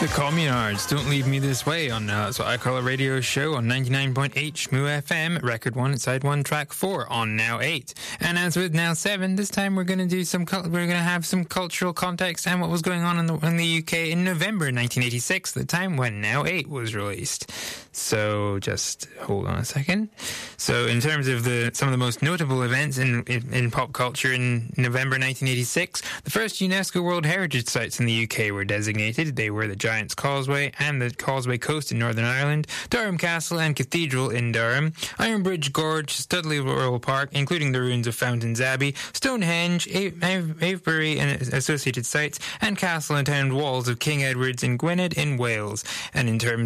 The Communards, Don't Leave Me This Way on That's What I Call a Radio Show on 99.8 Shmoo FM, Record 1 at Side 1, Track 4 on Now 8. And as with Now 7, this time we're going to have some cultural context and what was going on in the UK in November 1986, the time when Now 8 was released. So just hold on a second. So in terms of some of the most notable events in pop culture in November 1986, the first UNESCO World Heritage Sites in the UK were designated. They were the Giant's Causeway and the Causeway Coast in Northern Ireland, Durham Castle and Cathedral in Durham, Ironbridge Gorge, Studley Rural Park, including the ruins of Fountains Abbey, Stonehenge, Avebury and associated sites, and castle and town walls of King Edward's in Gwynedd in Wales. And in terms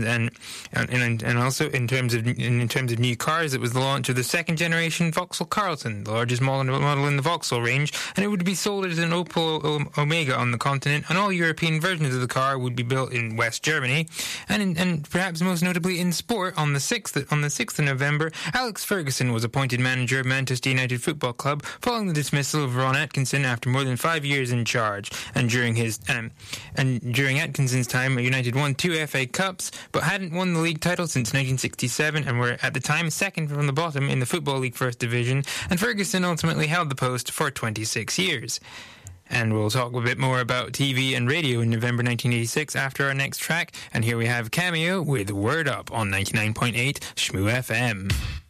of new cars, it was the launch of the second generation Vauxhall Carlton, the largest model in the Vauxhall range, and it would be sold as an Opel Omega on the continent, and all European versions of the car would be built in West Germany. And perhaps most notably in sport, on the 6th of November, Alex Ferguson was appointed manager of Manchester United Football Club following the dismissal of Ron Atkinson after more than 5 years in charge. And during Atkinson's time, United won 2 FA Cups, but hadn't won the league title since 1967 and were at the time second from the bottom in the Football League First Division, and Ferguson ultimately held the post for 26 years. And we'll talk a bit more about TV and radio in November 1986 after our next track. And here we have Cameo with Word Up on 99.8 Shmoo FM.